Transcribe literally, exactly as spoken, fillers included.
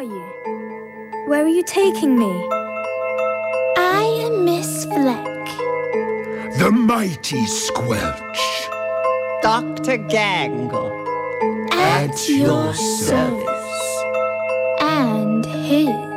you? Where are you taking me? I am Miss Fleck. The mighty Squelch. Doctor Gangle. At your service.